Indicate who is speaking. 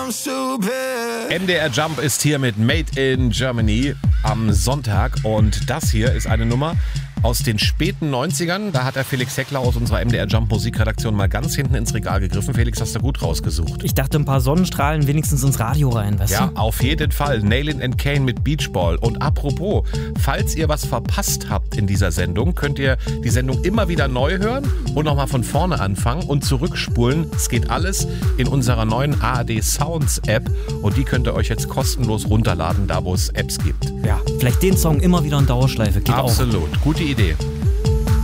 Speaker 1: MDR Jump ist hier mit Made in Germany am Sonntag und das hier ist eine Nummer aus den späten 90ern. Da hat der Felix Heckler aus unserer MDR Jump Musikredaktion mal ganz hinten ins Regal gegriffen. Felix, hast du gut rausgesucht.
Speaker 2: Ich dachte, ein paar Sonnenstrahlen wenigstens ins Radio rein, weißt du?
Speaker 1: Ja, auf jeden Fall. Nailin and Kane mit Beach Ball. Und apropos, falls ihr was verpasst habt in dieser Sendung, könnt ihr die Sendung immer wieder neu hören und nochmal von vorne anfangen und zurückspulen. Es geht alles in unserer neuen ARD Sounds App und die könnt ihr euch jetzt kostenlos runterladen, da wo es Apps gibt.
Speaker 2: Ja, vielleicht den Song immer wieder in Dauerschleife. Geht
Speaker 1: Absolut.
Speaker 2: auch.
Speaker 1: Gute Idee.